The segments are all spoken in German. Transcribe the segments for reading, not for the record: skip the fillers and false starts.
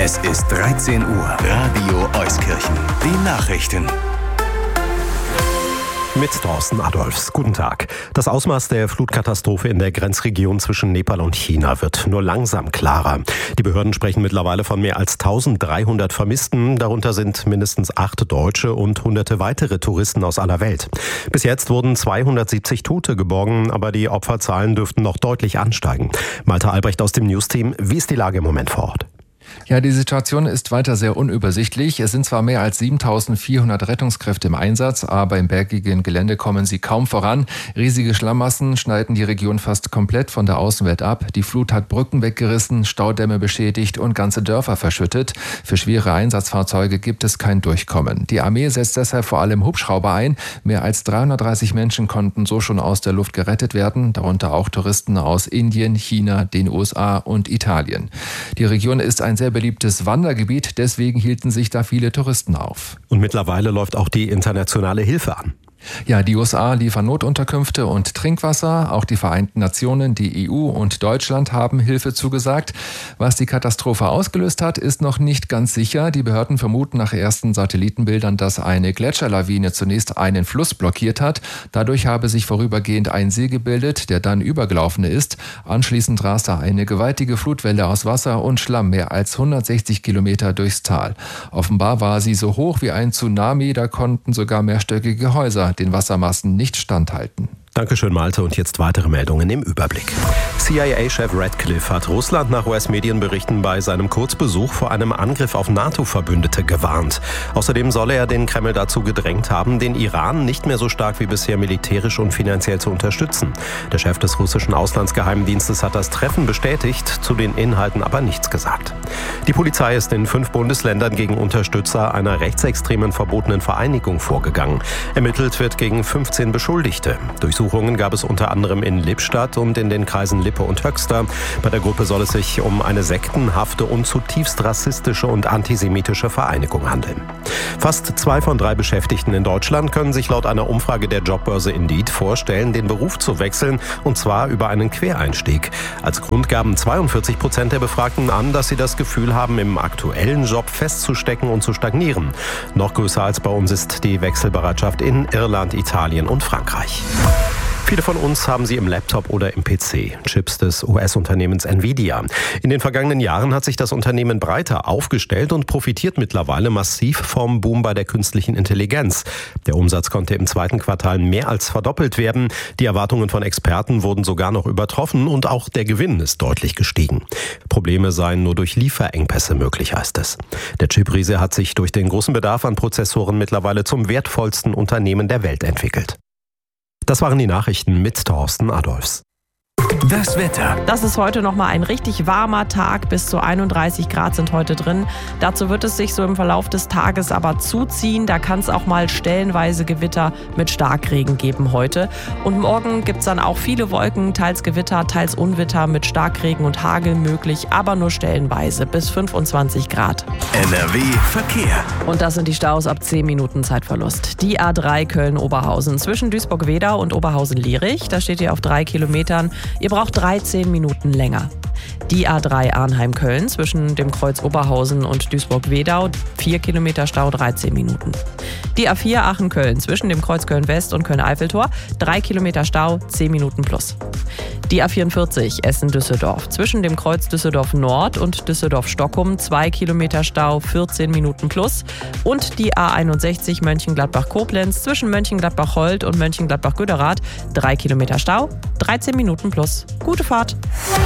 Es ist 13 Uhr. Radio Euskirchen. Die Nachrichten. Mit Thorsten Adolfs. Guten Tag. Das Ausmaß der Flutkatastrophe in der Grenzregion zwischen Nepal und China wird nur langsam klarer. Die Behörden sprechen mittlerweile von mehr als 1300 Vermissten. Darunter sind mindestens 8 Deutsche und hunderte weitere Touristen aus aller Welt. Bis jetzt wurden 270 Tote geborgen, aber die Opferzahlen dürften noch deutlich ansteigen. Malte Albrecht aus dem Newsteam. Wie ist die Lage im Moment vor Ort? Ja, die Situation ist weiter sehr unübersichtlich. Es sind zwar mehr als 7.400 Rettungskräfte im Einsatz, aber im bergigen Gelände kommen sie kaum voran. Riesige Schlammmassen schneiden die Region fast komplett von der Außenwelt ab. Die Flut hat Brücken weggerissen, Staudämme beschädigt und ganze Dörfer verschüttet. Für schwere Einsatzfahrzeuge gibt es kein Durchkommen. Die Armee setzt deshalb vor allem Hubschrauber ein. Mehr als 330 Menschen konnten so schon aus der Luft gerettet werden, darunter auch Touristen aus Indien, China, den USA und Italien. Die Region ist ein sehr beliebtes Wandergebiet, deswegen hielten sich da viele Touristen auf. Und mittlerweile läuft auch die internationale Hilfe an. Ja, die USA liefern Notunterkünfte und Trinkwasser. Auch die Vereinten Nationen, die EU und Deutschland haben Hilfe zugesagt. Was die Katastrophe ausgelöst hat, ist noch nicht ganz sicher. Die Behörden vermuten nach ersten Satellitenbildern, dass eine Gletscherlawine zunächst einen Fluss blockiert hat. Dadurch habe sich vorübergehend ein See gebildet, der dann übergelaufen ist. Anschließend raste eine gewaltige Flutwelle aus Wasser und Schlamm mehr als 160 Kilometer durchs Tal. Offenbar war sie so hoch wie ein Tsunami, da konnten sogar mehrstöckige Häuser den Wassermassen nicht standhalten. Dankeschön, Malte. Und jetzt weitere Meldungen im Überblick. CIA-Chef Radcliffe hat Russland nach US-Medienberichten bei seinem Kurzbesuch vor einem Angriff auf NATO-Verbündete gewarnt. Außerdem solle er den Kreml dazu gedrängt haben, den Iran nicht mehr so stark wie bisher militärisch und finanziell zu unterstützen. Der Chef des russischen Auslandsgeheimdienstes hat das Treffen bestätigt, zu den Inhalten aber nichts gesagt. Die Polizei ist in 5 Bundesländern gegen Unterstützer einer rechtsextremen verbotenen Vereinigung vorgegangen. Ermittelt wird gegen 15 Beschuldigte. Durchsuchungen gab es unter anderem in Lippstadt und in den Kreisen Lippe und Höxter. Bei der Gruppe soll es sich um eine sektenhafte und zutiefst rassistische und antisemitische Vereinigung handeln. Fast 2 von 3 Beschäftigten in Deutschland können sich laut einer Umfrage der Jobbörse Indeed vorstellen, den Beruf zu wechseln, und zwar über einen Quereinstieg. Als Grund gaben 42% der Befragten an, dass sie das Gefühl haben, im aktuellen Job festzustecken und zu stagnieren. Noch größer als bei uns ist die Wechselbereitschaft in Irland, Italien und Frankreich. Viele von uns haben sie im Laptop oder im PC, Chips des US-Unternehmens Nvidia. In den vergangenen Jahren hat sich das Unternehmen breiter aufgestellt und profitiert mittlerweile massiv vom Boom bei der künstlichen Intelligenz. Der Umsatz konnte im 2. Quartal mehr als verdoppelt werden. Die Erwartungen von Experten wurden sogar noch übertroffen und auch der Gewinn ist deutlich gestiegen. Probleme seien nur durch Lieferengpässe möglich, heißt es. Der Chip-Riese hat sich durch den großen Bedarf an Prozessoren mittlerweile zum wertvollsten Unternehmen der Welt entwickelt. Das waren die Nachrichten mit Thorsten Adolfs. Das Wetter. Das ist heute nochmal ein richtig warmer Tag. Bis zu 31 Grad sind heute drin. Dazu wird es sich so im Verlauf des Tages aber zuziehen. Da kann es auch mal stellenweise Gewitter mit Starkregen geben heute. Und morgen gibt es dann auch viele Wolken, teils Gewitter, teils Unwetter mit Starkregen und Hagel möglich, aber nur stellenweise bis 25 Grad. NRW Verkehr. Und das sind die Staus ab 10 Minuten Zeitverlust. Die A3 Köln-Oberhausen zwischen Duisburg-Wedau und Oberhausen-Lierich. Da steht ihr auf 3 Kilometern. Ihr braucht 13 Minuten länger. Die A3 Arnheim-Köln zwischen dem Kreuz Oberhausen und Duisburg-Wedau, 4 Kilometer Stau, 13 Minuten. Die A4 Aachen-Köln zwischen dem Kreuz Köln-West und Köln-Eiffeltor, 3 Kilometer Stau, 10 Minuten plus. Die A44 Essen-Düsseldorf zwischen dem Kreuz Düsseldorf-Nord und Düsseldorf-Stockholm, 2 Kilometer Stau, 14 Minuten plus. Und die A61 Mönchengladbach-Koblenz zwischen Mönchengladbach-Holt und Mönchengladbach-Göderath, 3 Kilometer Stau, 13 Minuten plus. Gute Fahrt!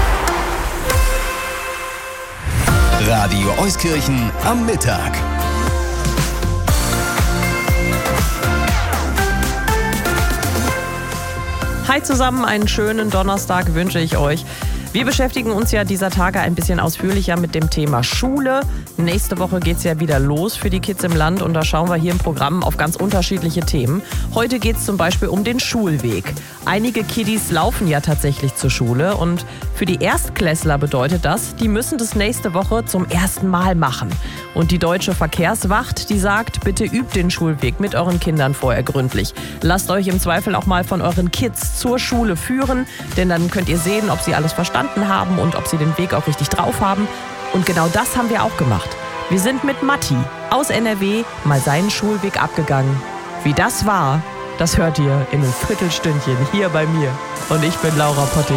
Radio Euskirchen am Mittag. Hi zusammen, einen schönen Donnerstag wünsche ich euch. Wir beschäftigen uns ja dieser Tage ein bisschen ausführlicher mit dem Thema Schule. Nächste Woche geht's ja wieder los für die Kids im Land und da schauen wir hier im Programm auf ganz unterschiedliche Themen. Heute geht's zum Beispiel um den Schulweg. Einige Kiddies laufen ja tatsächlich zur Schule und für die Erstklässler bedeutet das, die müssen das nächste Woche zum ersten Mal machen. Und die Deutsche Verkehrswacht, die sagt, bitte übt den Schulweg mit euren Kindern vorher gründlich. Lasst euch im Zweifel auch mal von euren Kids zur Schule führen, denn dann könnt ihr sehen, ob sie alles verstanden haben und ob sie den Weg auch richtig drauf haben. Und genau das haben wir auch gemacht. Wir sind mit Matti aus NRW mal seinen Schulweg abgegangen. Wie das war, das hört ihr in einem Viertelstündchen hier bei mir. Und ich bin Laura Pottig.